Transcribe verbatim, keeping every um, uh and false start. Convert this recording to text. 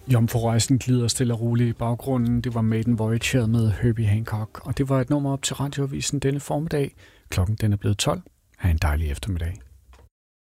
Jomfrurejsen glider stille og roligt i baggrunden. Det var Maiden Voyage med Herbie Hancock, og det var et nummer op til Radioavisen denne formiddag. Klokken den er blevet tolv. Ha' en dejlig eftermiddag.